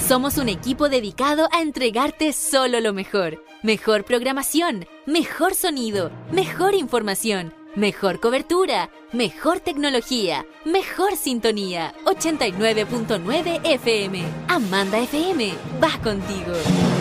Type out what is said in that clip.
Somos un equipo dedicado a entregarte solo lo mejor. Mejor programación, mejor sonido, mejor información, mejor cobertura, mejor tecnología, mejor sintonía. 89.9 FM. Amanda FM va contigo.